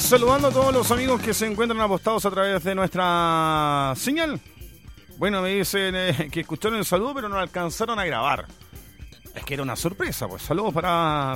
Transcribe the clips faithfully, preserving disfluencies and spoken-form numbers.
Saludando a todos los amigos que se encuentran apostados a través de nuestra señal. Bueno, me dicen eh, que escucharon el saludo, pero no alcanzaron a grabar. Es que era una sorpresa, pues. Saludos para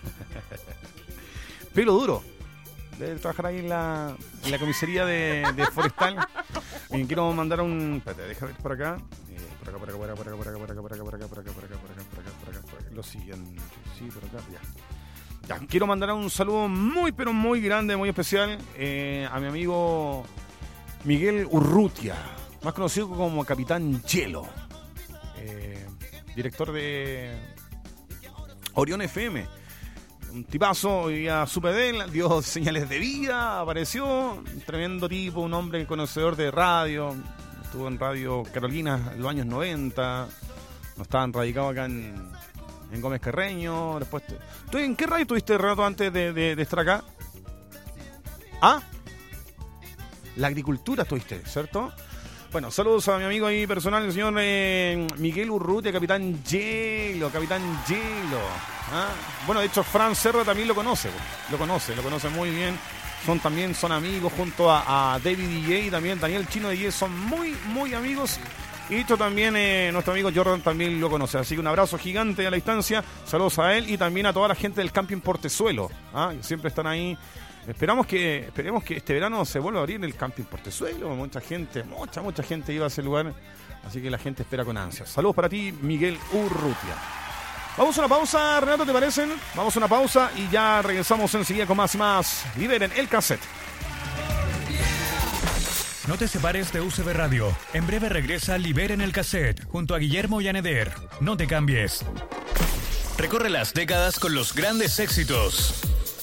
Pelo Duro. Debe trabajar ahí en la, en la comisaría de, de Forestal. Y quiero mandar un... Espérate, déjame ver por acá. Eh, por acá, por acá, por acá, por acá, por acá, por acá, por acá, por acá, por acá, por acá, por acá, por acá, por acá, por acá. Lo siguiente. Sí, por acá, ya. Ya, quiero mandar un saludo muy, pero muy grande, muy especial eh, a mi amigo Miguel Urrutia, más conocido como Capitán Hielo, eh, director de Orión F M. Un tipazo, hoy día supe de él, dio señales de vida, apareció, un tremendo tipo, un hombre conocedor de radio, estuvo en Radio Carolina en los años noventa, no estaban radicados acá en... en Gómez Carreño, después... Te... ¿Tú en qué radio tuviste rato antes de, de, de estar acá? ¿Ah? La agricultura estuviste, ¿cierto? Bueno, saludos a mi amigo ahí personal, el señor eh, Miguel Urrutia, Capitán Hielo, Capitán Hielo. ¿Ah? Bueno, de hecho, Fran Serra también lo conoce, lo conoce, lo conoce muy bien. Son también, son amigos junto a, a David D J y también Daniel Chino D J, son muy, muy amigos. Y esto también, eh, nuestro amigo Jordan también lo conoce. Así que un abrazo gigante a la distancia. Saludos a él y también a toda la gente del Camping Portezuelo. ¿Ah? Que siempre están ahí. Esperamos que, esperemos que este verano se vuelva a abrir el Camping Portezuelo. Mucha gente, mucha, mucha gente iba a ese lugar. Así que la gente espera con ansias. Saludos para ti, Miguel Urrutia. Vamos a una pausa, Renato, ¿te parecen? Vamos a una pausa y ya regresamos enseguida con más y más. Liberen el cassette. No te separes de U C B Radio. En breve regresa Liberen el Cassette junto a Guillermo Yaneder. No te cambies. Recorre las décadas con los grandes éxitos.